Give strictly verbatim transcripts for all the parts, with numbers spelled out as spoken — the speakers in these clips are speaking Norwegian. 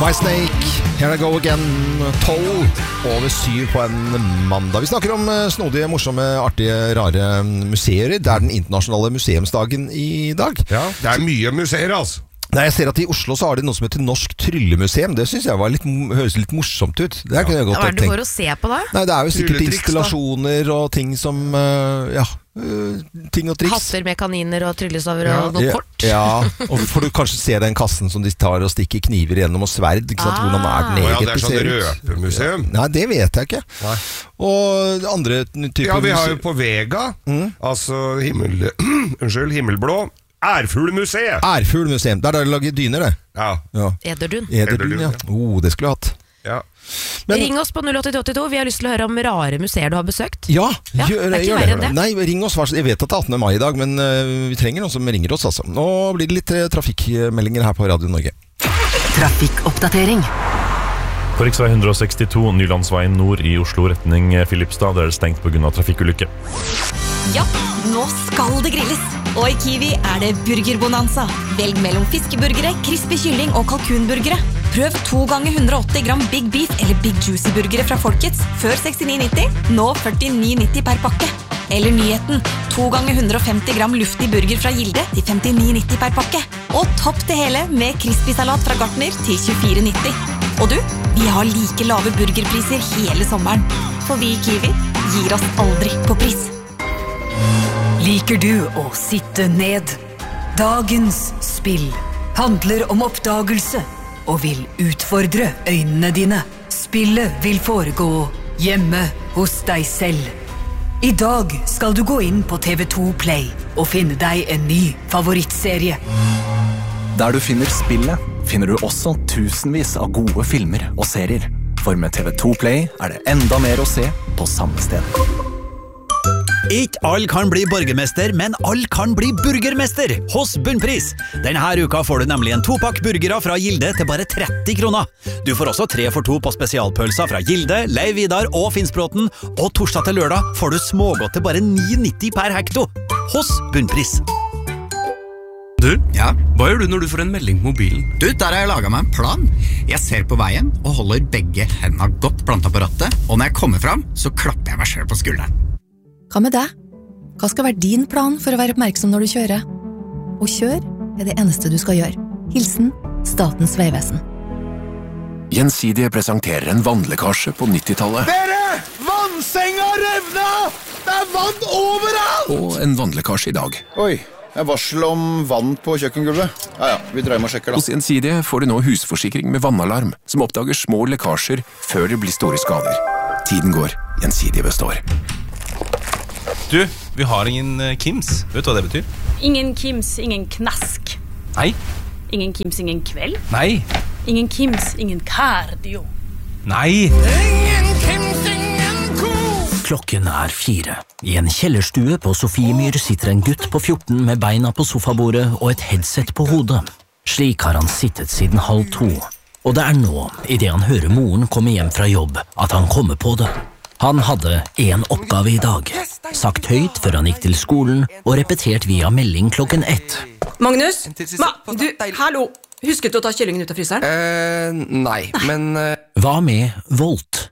Whitesnake, Here I Go Again, tolv over syv på en mandag. Vi snakker om snodige, morsomme, artige, rare museer. Det er den internasjonale museumsdagen i dag. Ja, det er mye museer, altså. Nei, jeg ser at i Oslo så har de noe som heter Norsk Tryllemuseum. Det synes jeg var litt, høres litt morsomt ut. Det ja. Kunne jeg godt Hva er det du går og ser på da? Nei, det er jo sikkert installasjoner og ting som, uh, ja, uh, ting og triks. Hatter med kaniner og tryllestaver ja. og noe ja, kort. Ja, og får du kanskje se den kassen som de tar og stikker kniver gjennom og sverd, ikke sant? Ah. Hvordan er den egentlig? Ja, det er sånn røpemuseum. Nei, det vet jeg ikke. Nei. Og andre typer Ja, vi har jo på Vega, mm. altså himmel, unnskyld, himmelblå, Ærfuglmuseet. Ærfuglmuseum, der er det laget dyner det. Ja. ja. Ederdun. Ederdun, ja. Oh, det skulle jeg hatt. Ja. Men, ring oss på null åtte åtte to, vi har lyst til å høre om rare museer du har besøkt. Ja, ja gjør, det er ikke gjør verre enn det. Nei, ring oss, jeg vet at det er attende mai i dag, men uh, vi trenger noen som ringer oss altså. Nå blir det litt uh, trafikkmeldinger her på Radio Norge. Trafikkoppdatering. På riksvei one sixty-two, Nylandsveien nord i Oslo, retning Filipstad, der er det stengt på grunn av trafikkulykke. Ja, nå skal det grilles. Og i Kiwi er det burgerbonanza. Velg mellom fiskeburgere, crispy kylling og kalkunburgere. Prøv to ganger one hundred eighty gram Big Beef eller Big Juicy burgere fra Folkets før sixty-nine ninety, nå forty-nine ninety per pakke. Eller nyheten, to ganger one hundred fifty gram luftig burger fra Gilde til femti-ni nitti per pakke. Og topp det hele med crispy salat fra Gartner til tjuefire nitti. Og du, vi har like lave burgerpriser hele sommeren. For vi i Kiwi gir oss aldri på pris. Liker du å sitte ned? Dagens spill handler om oppdagelse og vil utfordre øynene dine. Spillet vil foregå hjemme hos deg selv. I dag skal du gå inn på T V to Play og finne deg en ny favorittserie. Der du finner spillet, finner du også tusenvis av gode filmer og serier. For med T V to Play er det enda mer å se på samme sted. Ikke all kan bli borgermester, men all kan bli burgermester hos Bunnpris. Denne uka får du nemlig en topakk burgere fra Gilde til bare tretti kroner. Du får også tre for to på spesialpølser fra Gilde, Leiv Vidar og Finnsbråten. Og torsdag til lørdag får du smågodt til bare ni nitti per hekto hos Bunnpris. Du, ja? Hva gjør du når du får en melding på mobilen? Du, der har jeg laget meg en plan. Jeg ser på veien og holder begge hendene godt plantet på rattet, og når jeg kommer fram, så klapper jeg meg selv på skulderen. Hva med deg? Hva skal være din plan for å være oppmerksom når du kjører? Å kjøre er det eneste du skal gjøre. Hilsen Statens vegvesen. Gjensidige presenterer en vannlekkasje på nittitallet. Dere! Vannsenga revna! Det er vann overalt! Og en vannlekkasje i dag. Oi, jeg varsel om vann på kjøkkengulvet. Ja, ja, vi dreier med å sjekke da. Hos Gjensidige får du nå husforsikring med vannalarm, som oppdager små lekkasjer før det blir store skader. Tiden går, Gjensidige består. Du, vi har ingen Kims. Vet du hva det betyr? Ingen Kims, ingen knask. Nei. Ingen Kims, ingen kveld. Nei. Ingen Kims, ingen kardio. Nei. Ingen Kims, ingen ko. Klokken er fire. I en kjellerstue på Sofiemyr sitter en gutt på fjorten med beina på sofabordet og et headset på hodet. Slik har han sittet siden halv to. Og det er nå, i det han hører moren komme hjem fra jobb, at han kommer på det. Han hadde en oppgave i dag, sagt høyt før han gikk til skolen og repetert via melding klokken ett. Magnus, Ma, du, hallo, husket du å ta kyllingen ut av fryseren? Eh, nei, men... Uh... Hva med Volt?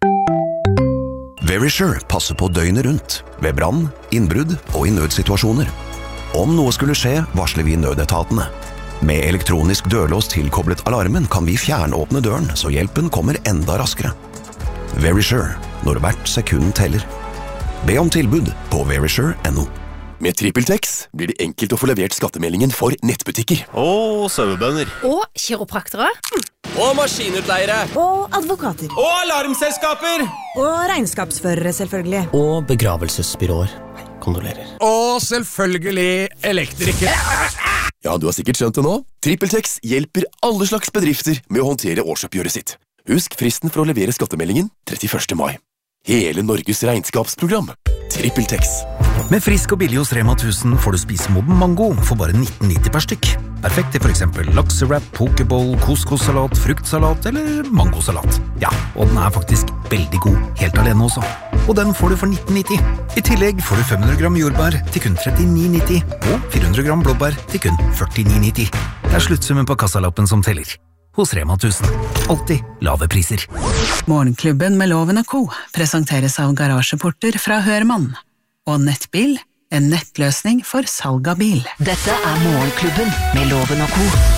Verisure passer på døgnet rundt, ved brann, innbrudd og i nødsituasjoner. Om noe skulle skje, varsler vi nødetatene. Med elektronisk dørlås tilkoblet alarmen kan vi fjernåpne døren, så hjelpen kommer enda raskere. Verisure, når hvert sekund teller. Be om tilbud på verisure punktum no. Med TrippelTex blir det enkelt å få levert skattemeldingen for nettbutikker. Og sauebønder. Og kiropraktere. Og maskinutleiere. Og advokater. Og alarmselskaper. Og regnskapsførere, selvfølgelig. Og begravelsesbyråer. Kondolerer. Og selvfølgelig elektrikere. Ja, du har sikkert skjønt det nå. TrippelTex hjelper alle slags bedrifter med å håndtere årsoppgjøret sitt. Husk fristen for å levere skattemeldingen trettiførste mai. Hele Norges regnskapsprogram. TrippelTex. Med frisk og billig hos Rema tusen får du spise modden mango for bare nitten nitti per stykk. Perfekt til for eksempel laksewrap, pokeball, couscous-salat, fruktsalat eller mangosalat. Ja, og den er faktisk veldig god helt alene også. Og den får du for nitten nitti. I tillegg får du fem hundre gram jordbær til kun trettini nitti og fire hundre gram blåbær til kun førtini nitti. Det er sluttsummen på kassalappen som teller. hos Rema tusen. Alltid lave priser. Morgenklubben med Loven og Co. presenteres av garasjeporter fra Hørmann. Og Nettbil, en nettløsning for salg av bil. Dette er Morgenklubben med Loven og Co.